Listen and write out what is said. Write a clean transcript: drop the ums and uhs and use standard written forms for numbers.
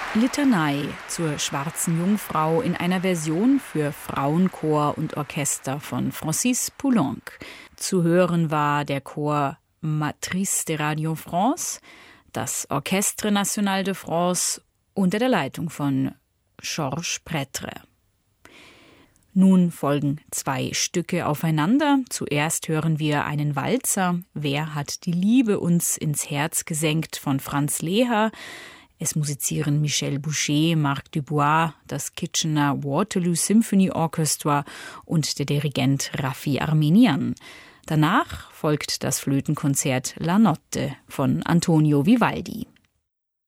Litanei zur Schwarzen Jungfrau in einer Version für Frauenchor und Orchester von Francis Poulenc. Zu hören war der Chor Matrice de Radio France, das Orchestre National de France unter der Leitung von Georges Prêtre. Nun folgen 2 Stücke aufeinander. Zuerst hören wir einen Walzer, Wer hat die Liebe uns ins Herz gesenkt von Franz Lehár. Es musizieren Michel Boucher, Marc Dubois, das Kitchener Waterloo Symphony Orchestra und der Dirigent Raffi Armenian. Danach folgt das Flötenkonzert La Notte von Antonio Vivaldi.